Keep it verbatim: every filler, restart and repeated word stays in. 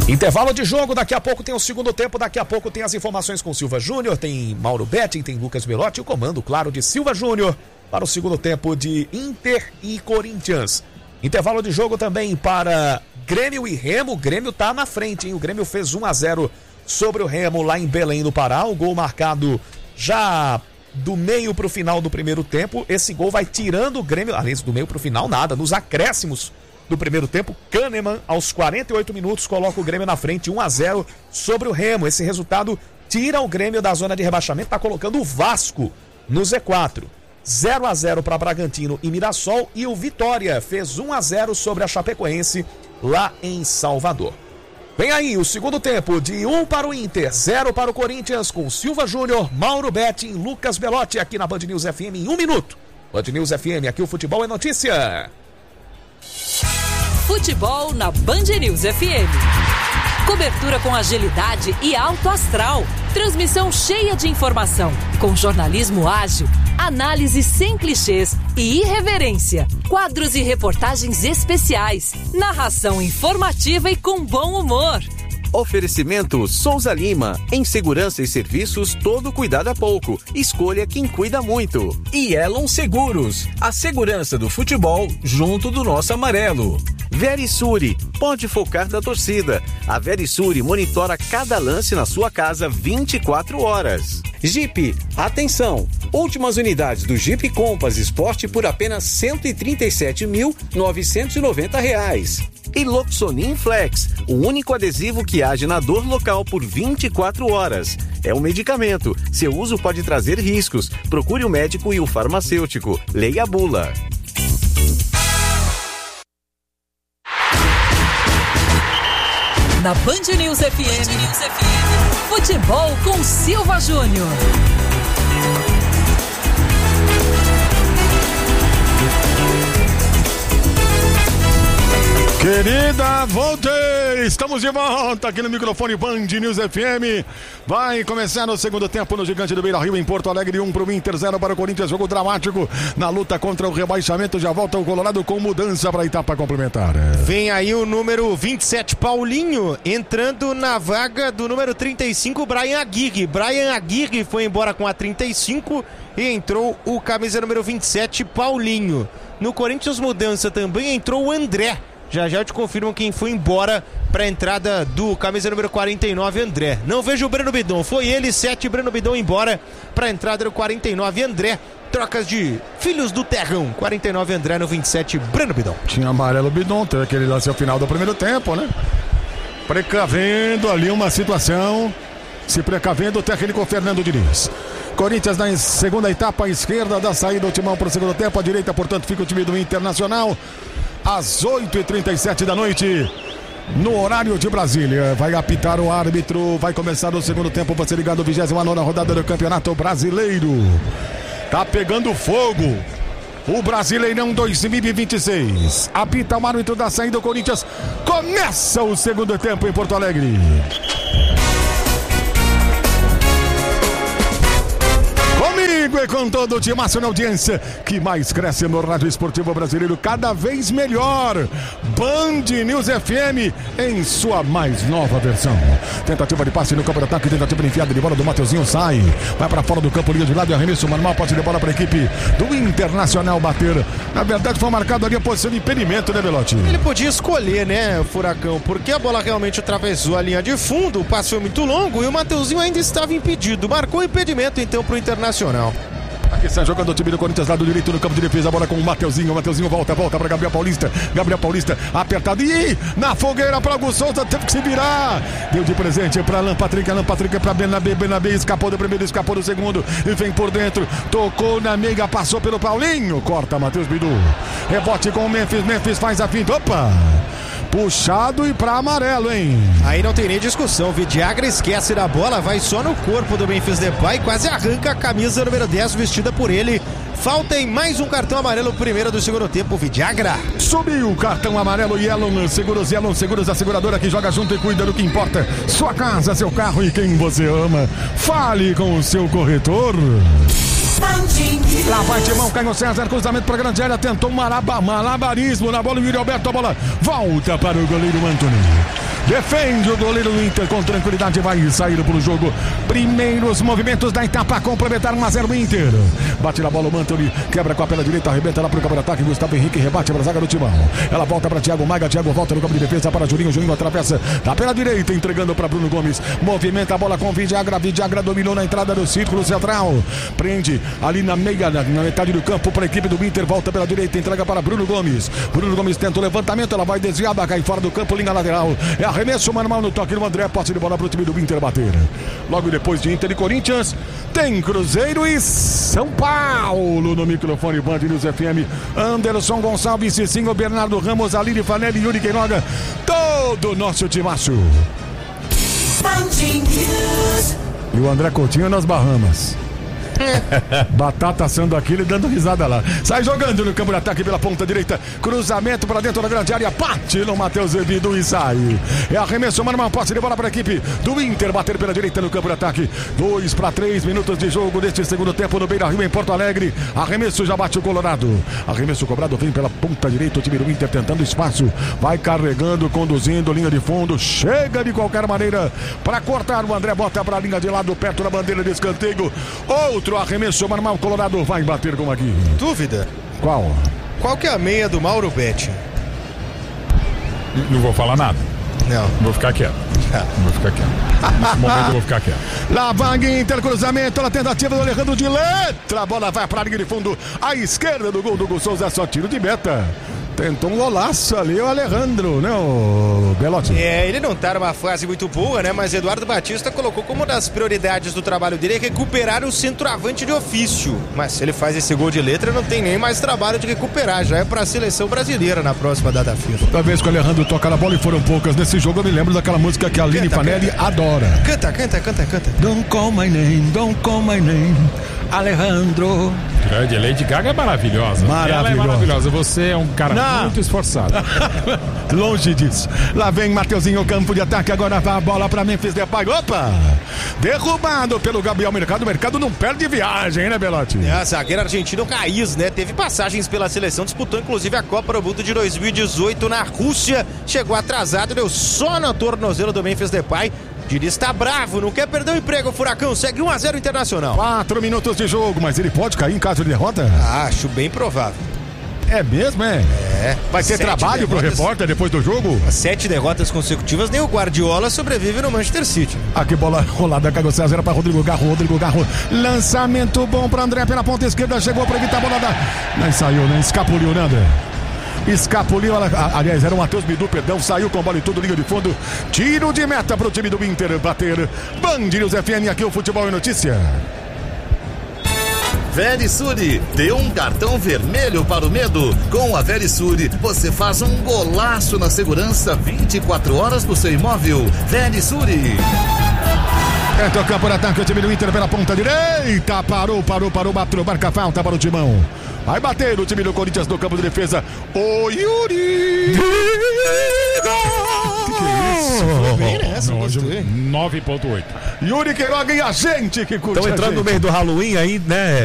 Intervalo de jogo, daqui a pouco tem o segundo tempo, daqui a pouco tem as informações com Silva Júnior, tem Mauro Betting, tem Lucas Belotti, o comando, claro, de Silva Júnior para o segundo tempo de Inter e Corinthians. Intervalo de jogo também para Grêmio e Remo, o Grêmio tá na frente, hein? O Grêmio fez um a zero sobre o Remo lá em Belém do Pará, o gol marcado já do meio para o final do primeiro tempo. Esse gol vai tirando o Grêmio, além do meio para o final nada, nos acréscimos do primeiro tempo, Kahneman, aos quarenta e oito minutos, coloca o Grêmio na frente, um a zero sobre o Remo. Esse resultado tira o Grêmio da zona de rebaixamento, está colocando o Vasco no Z quatro. zero a zero para Bragantino e Mirassol, e o Vitória fez um a zero sobre a Chapecoense lá em Salvador. Vem aí o segundo tempo de um para o Inter, zero para o Corinthians, com Silva Júnior, Mauro Betting, Lucas Belotti, aqui na Band News F M em um minuto. Band News F M, aqui o futebol é notícia. Futebol na Band News F M. Cobertura com agilidade e alto astral. Transmissão cheia de informação. Com jornalismo ágil, análise sem clichês e irreverência. Quadros e reportagens especiais. Narração informativa e com bom humor. Oferecimento Souza Lima. Em segurança e serviços, todo cuidado é pouco. Escolha quem cuida muito. E Elon Seguros. A segurança do futebol junto do nosso amarelo. Verisure. Pode focar na torcida. A Verisure monitora cada lance na sua casa vinte e quatro horas. Jeep. Atenção. Últimas unidades do Jeep Compass Sport por apenas cento e trinta e sete mil novecentos e noventa reais. E Loxonin Flex, o único adesivo que age na dor local por vinte e quatro horas. É um medicamento. Seu uso pode trazer riscos. Procure o médico e o farmacêutico. Leia a bula. Na Band News F M, Band News F M. Futebol com Silva Júnior. Querida, voltei! Estamos de volta aqui no microfone Band News F M. Vai começar o segundo tempo no Gigante do Beira-Rio, em Porto Alegre. Um para o Inter, zero para o Corinthians. Jogo dramático na luta contra o rebaixamento. Já volta o Colorado com mudança para a etapa complementar. Vem aí o número vinte e sete, Paulinho, entrando na vaga do número trinta e cinco, Brian Aguirre. Brian Aguirre foi embora com a trinta e cinco e entrou o camisa número vinte e sete, Paulinho. No Corinthians, mudança também, entrou o André. Já já eu te confirmo quem foi embora para a entrada do camisa número quarenta e nove, André. Não vejo o Breno Bidon, foi ele, sete, Breno Bidon embora para a entrada do quarenta e nove, André. Trocas de filhos do terrão, quarenta e nove, André, no vinte e sete, Breno Bidon. Tinha amarelo Bidon, teve aquele lance ao final do primeiro tempo, né? Precavendo ali uma situação, se precavendo o técnico Fernando Diniz. Corinthians na segunda etapa, à esquerda da saída do timão para o segundo tempo, à direita, portanto, fica o time do Internacional. Às oito e trinta e sete da noite, no horário de Brasília. Vai apitar o árbitro. Vai começar o segundo tempo para ser ligado a vigésima nona rodada do Campeonato Brasileiro. Tá pegando fogo o Brasileirão dois mil e vinte e seis. Apita o árbitro da saída do Corinthians. Começa o segundo tempo em Porto Alegre. Comigo e com todo o timaço na audiência que mais cresce no rádio esportivo brasileiro, cada vez melhor. Band News F M em sua mais nova versão. Tentativa de passe no campo de ataque, tentativa de enfiada de bola do Mateuzinho, sai, vai para fora do campo, linha de lado e arremesso manual, passe de bola para a equipe do Internacional bater. Na verdade foi marcado ali a posição de impedimento, né, Belotti? Ele podia escolher, né, Furacão, porque a bola realmente atravessou a linha de fundo, o passe foi muito longo e o Mateuzinho ainda estava impedido. Marcou impedimento então para o Internacional. Aqui está jogando o time do Corinthians, lado direito no campo de defesa, a bola com o Mateuzinho, o Mateuzinho volta, volta para Gabriel Paulista, Gabriel Paulista apertado, e na fogueira para o Hugo Souza, teve que se virar, deu de presente para Alan Patrick, Alan Patrick para Benabé, Benabé escapou do primeiro, escapou do segundo, e vem por dentro, tocou na meiga, passou pelo Paulinho, corta Matheus Bidu, rebote com o Memphis, Memphis faz a finta, opa! Puxado e pra amarelo, hein? Aí não tem nem discussão. Vidiagra esquece da bola, vai só no corpo do Memphis Depay, quase arranca a camisa número dez vestida por ele. Falta em mais um cartão amarelo, primeiro do segundo tempo, Vidiagra. Subiu o cartão amarelo e Elon Seguros, Elon Seguros, a seguradora que joga junto e cuida do que importa. Sua casa, seu carro e quem você ama. Fale com o seu corretor. Lá vai Timão, Caio César, cruzamento para a grande área, tentou um maraba, malabarismo na bola, o Yuri Alberto, a bola volta para o goleiro Antony. Defende o goleiro do Inter com tranquilidade. Vai sair pro jogo. Primeiros movimentos da etapa. Complementar um a zero Inter. Bate na bola o Mantoni. Quebra com a pela direita. Arrebenta lá pro campo de ataque. Gustavo Henrique rebate para a zaga do Timão. Ela volta para Thiago Maga. Thiago volta no campo de defesa para Juninho. Juninho atravessa da pela direita. Entregando para Bruno Gomes. Movimenta a bola com Vidagra. Vidagra dominou na entrada do círculo central. Prende ali na meia, na, na metade do campo para a equipe do Inter. Volta pela direita. Entrega para Bruno Gomes. Bruno Gomes tenta o levantamento. Ela vai desviada. Cai fora do campo. Linha lateral. É arremesso manual no toque do André. Posse de bola para o time do Inter bater. Logo depois de Inter e Corinthians, tem Cruzeiro e São Paulo no microfone Band News F M. Anderson Gonçalves, Cicinho, Bernardo Ramos, Aline Fanelli, Yuri Queiroga, todo o nosso timaço. E o André Coutinho nas Bahamas. Batata assando aquilo e dando risada lá. Sai jogando no campo de ataque pela ponta direita. Cruzamento para dentro da grande área. Bate no Matheus Ebidu e sai. É arremesso, mano, uma posse de bola para a equipe do Inter. Bater pela direita no campo de ataque. Dois para três minutos de jogo deste segundo tempo no Beira Rio, em Porto Alegre. Arremesso, já bate o Colorado. Arremesso cobrado, vem pela ponta direita. O time do Inter tentando espaço. Vai carregando, conduzindo, linha de fundo. Chega de qualquer maneira para cortar. O André bota para a linha de lado, perto da bandeira de escanteio. Outro arremesso, manual, o Colorado vai bater com aqui. Dúvida? Qual? Qual que é a meia do Mauro Betti? Não vou falar nada. Não. Vou ficar quieto. Não vou ficar quieto. Nesse momento eu vou ficar quieto. Lá vai Inter, cruzamento, na tentativa do Alejandro de letra. A bola vai para a linha de fundo. À esquerda do gol do Hugo Souza, só tiro de meta. Tentou um golaço ali o Alejandro, né, o Belotti? É, ele não tá numa fase muito boa, né? Mas Eduardo Batista colocou como uma das prioridades do trabalho dele recuperar o centroavante de ofício. Mas se ele faz esse gol de letra, não tem nem mais trabalho de recuperar. Já é pra seleção brasileira na próxima data FIFA. Toda vez que o Alejandro toca na bola, e foram poucas nesse jogo, eu me lembro daquela música que a Aline Fanelli adora. Canta, canta, canta, canta. Don't call my name, don't call my name, Alejandro. Grande, a Lady Gaga é maravilhosa. Maravilhosa. Ela é maravilhosa. Você é um cara não. muito esforçado. Longe disso. Lá vem Mateuzinho, campo de ataque. Agora vai a bola para Memphis Depay. Opa! Derrubado pelo Gabriel Mercado. O Mercado não perde viagem, né, Belotti? É, a zagueira argentina, o Caís, né? Teve passagens pela seleção, disputou inclusive a Copa do Mundo de dois mil e dezoito na Rússia. Chegou atrasado, deu só no tornozelo do Memphis Depay. Diniz tá bravo, não quer perder o emprego. O Furacão segue um a zero Internacional. Quatro minutos de jogo, mas ele pode cair em caso de derrota? Acho bem provável. É mesmo, é? É. Vai ter trabalho derrotas, pro repórter depois do jogo? Sete derrotas consecutivas, nem o Guardiola sobrevive no Manchester City. Aqui bola rolada, Caio César para Rodrigo Garro, Rodrigo Garro. Lançamento bom para André pela ponta esquerda, chegou para evitar a bola da... Não saiu, né? Escapuliu, né, André? Escapuliu, aliás, era o Matheus Bidu, perdão, saiu com bola e tudo, linha de fundo. Tiro de meta pro time do Inter bater. Band News F M, aqui o Futebol e Notícia. Verisure, dê um cartão vermelho para o medo. Com a Verisure, você faz um golaço na segurança vinte e quatro horas do seu imóvel. Verisure. Entra o campo de ataque, o time do Inter pela ponta direita. Parou, parou, parou, bateu, marca falta para o Timão. Vai bater o time do Corinthians no campo de defesa. O Yuri! Que que é isso? Foi bem nessa, nove ponto oito. Yuri Queiroga e a gente que curte. Estão entrando no meio do Halloween aí, né?